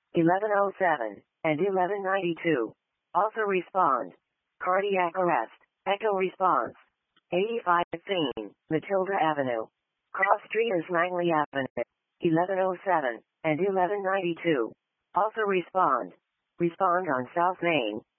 1107, and 1192. Also respond. Cardiac arrest. Echo response. 85 Thane, Matilda Avenue. Cross Street is Langley Avenue. 1107, and 1192. Also respond. Respond on South Main,